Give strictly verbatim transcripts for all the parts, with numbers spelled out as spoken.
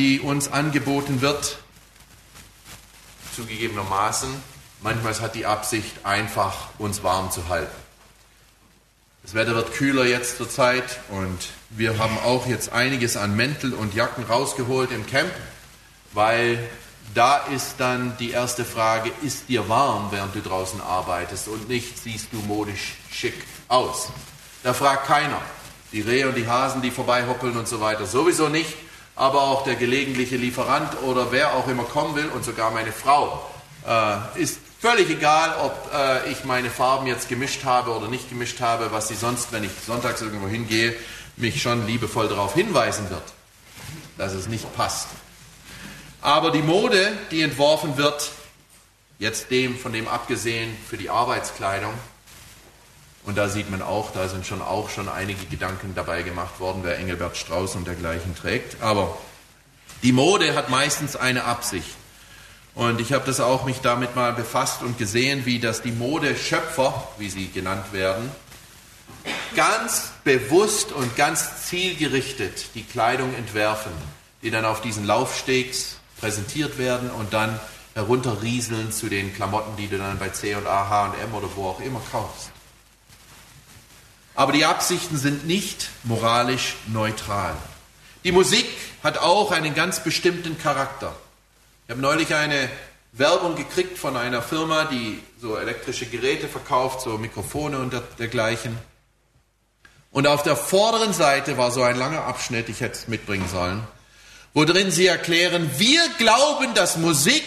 die uns angeboten wird, zugegebenermaßen, manchmal hat die Absicht, einfach uns warm zu halten. Das Wetter wird kühler jetzt zur Zeit und wir haben auch jetzt einiges an Mäntel und Jacken rausgeholt im Camp, weil da ist dann die erste Frage, ist dir warm, während du draußen arbeitest und nicht, siehst du modisch schick aus? Da fragt keiner. Die Rehe und die Hasen, die vorbeihoppeln und so weiter, sowieso nicht. Aber auch der gelegentliche Lieferant oder wer auch immer kommen will und sogar meine Frau. Äh, ist völlig egal, ob äh, ich meine Farben jetzt gemischt habe oder nicht gemischt habe, was sie sonst, wenn ich sonntags irgendwo hingehe, mich schon liebevoll darauf hinweisen wird, dass es nicht passt. Aber die Mode, die entworfen wird, jetzt dem, von dem abgesehen, für die Arbeitskleidung, und da sieht man auch, da sind schon auch schon einige Gedanken dabei gemacht worden, wer Engelbert Strauß und dergleichen trägt. Aber die Mode hat meistens eine Absicht. Und ich habe das auch mich damit mal befasst und gesehen, wie das die Modeschöpfer, wie sie genannt werden, ganz bewusst und ganz zielgerichtet die Kleidung entwerfen, die dann auf diesen Laufstegs präsentiert werden und dann herunterrieseln zu den Klamotten, die du dann bei C und A, H und M oder wo auch immer kaufst. Aber die Absichten sind nicht moralisch neutral. Die Musik hat auch einen ganz bestimmten Charakter. Ich habe neulich eine Werbung gekriegt von einer Firma, die so elektrische Geräte verkauft, so Mikrofone und dergleichen. Und auf der vorderen Seite war so ein langer Abschnitt, ich hätte es mitbringen sollen, wo drin sie erklären, wir glauben, dass Musik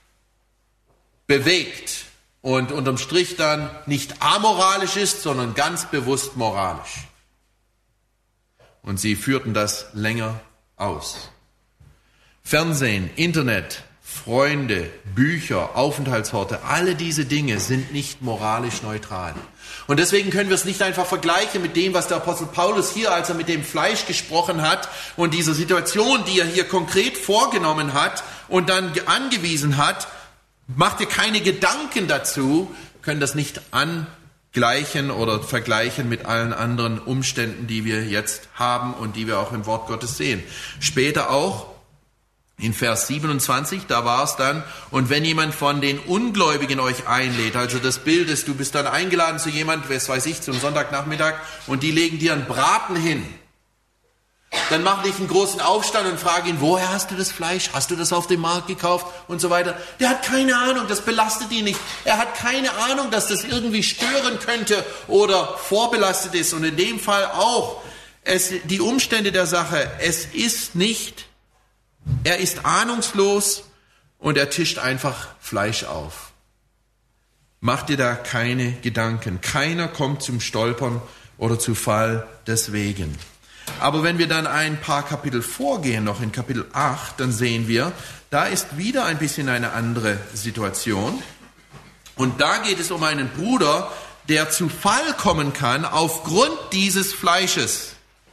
bewegt. Und unterm Strich dann nicht amoralisch ist, sondern ganz bewusst moralisch. Und sie führten das länger aus. Fernsehen, Internet, Freunde, Bücher, Aufenthaltsorte, alle diese Dinge sind nicht moralisch neutral. Und deswegen können wir es nicht einfach vergleichen mit dem, was der Apostel Paulus hier, als er mit dem Fleisch gesprochen hat und dieser Situation, die er hier konkret vorgenommen hat und dann angewiesen hat, macht dir keine Gedanken dazu, können das nicht angleichen oder vergleichen mit allen anderen Umständen, die wir jetzt haben und die wir auch im Wort Gottes sehen. Später auch in Vers siebenundzwanzig, da war es dann, und wenn jemand von den Ungläubigen euch einlädt, also das Bild ist, du bist dann eingeladen zu jemand, was weiß ich, zum Sonntagnachmittag, und die legen dir einen Braten hin, dann machen dich einen großen Aufstand und fragen ihn, woher hast du das Fleisch? Hast du das auf dem Markt gekauft? Und so weiter. Der hat keine Ahnung, das belastet ihn nicht. Er hat keine Ahnung, dass das irgendwie stören könnte oder vorbelastet ist. Und in dem Fall auch, es, die Umstände der Sache, es ist nicht, er ist ahnungslos und er tischt einfach Fleisch auf. Mach dir da keine Gedanken. Keiner kommt zum Stolpern oder zu Fall deswegen. Aber wenn wir dann ein paar Kapitel vorgehen, noch in Kapitel acht, dann sehen wir, da ist wieder ein bisschen eine andere Situation. Und da geht es um einen Bruder, der zu Fall kommen kann aufgrund dieses Fleisches.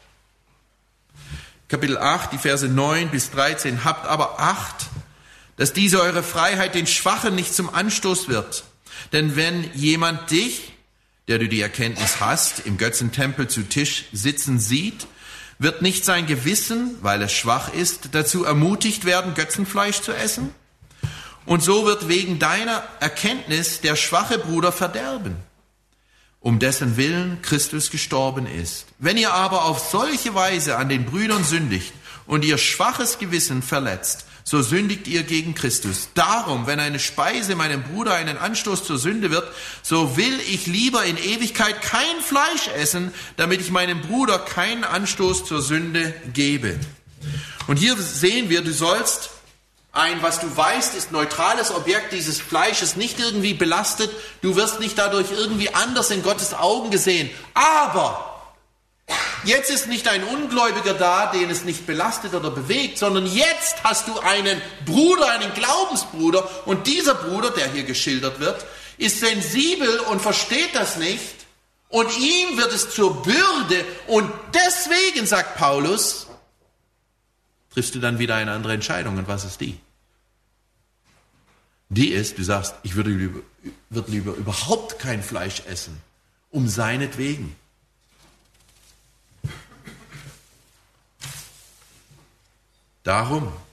Kapitel acht, die Verse neun bis dreizehn. Habt aber Acht, dass diese eure Freiheit den Schwachen nicht zum Anstoß wird. Denn wenn jemand dich, der du die Erkenntnis hast, im Götzentempel zu Tisch sitzen sieht, wird nicht sein Gewissen, weil es schwach ist, dazu ermutigt werden, Götzenfleisch zu essen? Und so wird wegen deiner Erkenntnis der schwache Bruder verderben, um dessen Willen Christus gestorben ist. Wenn ihr aber auf solche Weise an den Brüdern sündigt und ihr schwaches Gewissen verletzt, so sündigt ihr gegen Christus. Darum, wenn eine Speise meinem Bruder einen Anstoß zur Sünde wird, so will ich lieber in Ewigkeit kein Fleisch essen, damit ich meinem Bruder keinen Anstoß zur Sünde gebe. Und hier sehen wir, du sollst ein, was du weißt, ist neutrales Objekt dieses Fleisches, nicht irgendwie belastet. Du wirst nicht dadurch irgendwie anders in Gottes Augen gesehen. Aber jetzt ist nicht ein Ungläubiger da, den es nicht belastet oder bewegt, sondern jetzt hast du einen Bruder, einen Glaubensbruder, und dieser Bruder, der hier geschildert wird, ist sensibel und versteht das nicht, und ihm wird es zur Bürde, und deswegen, sagt Paulus, triffst du dann wieder eine andere Entscheidung. Und was ist die? Die ist, du sagst, ich würde lieber, würde lieber überhaupt kein Fleisch essen, um seinetwegen. Darum,